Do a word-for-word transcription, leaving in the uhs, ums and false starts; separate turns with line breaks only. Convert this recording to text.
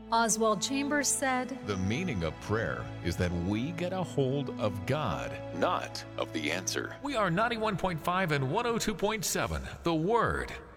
Oswald Chambers said,
The meaning of prayer is that we get a hold of God, not of the answer.
We are ninety-one point five and one oh two point seven, The Word.